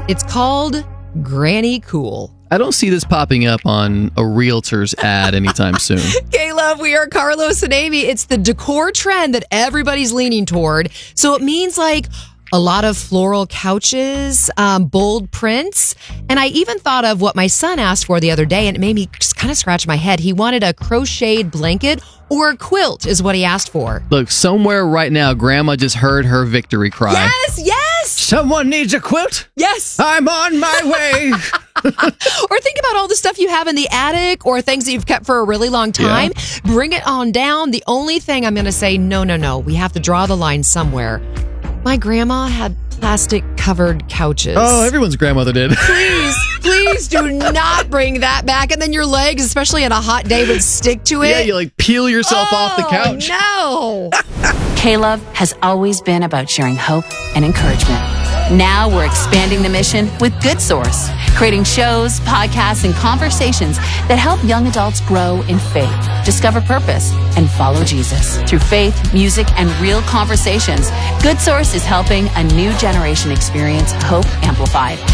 It's called Granny Cool. I don't see this popping up on a realtor's ad anytime soon. K-Love, we are Carlos and Amy. It's the decor trend that everybody's leaning toward. So it means like a lot of floral couches, bold prints. And I even thought of what my son asked for the other day, and it made me just kind of scratch my head. He wanted a crocheted blanket or a quilt is what he asked for. Look, somewhere right now, Grandma just heard her victory cry. Yes! Someone needs a quilt? Yes! I'm on my way! Or think about all the stuff you have in the attic or things that you've kept for a really long time. Yeah. Bring it on down. The only thing I'm going to say, no. We have to draw the line somewhere. My grandma had plastic-covered couches. Oh, everyone's grandmother did. Please do not bring that back. And then your legs, especially on a hot day, would stick to it. Yeah, you like peel yourself off the couch. No. K-Love has always been about sharing hope and encouragement. Now we're expanding the mission with Good Source, creating shows, podcasts, and conversations that help young adults grow in faith, discover purpose, and follow Jesus. Through faith, music, and real conversations, Good Source is helping a new generation experience hope amplified.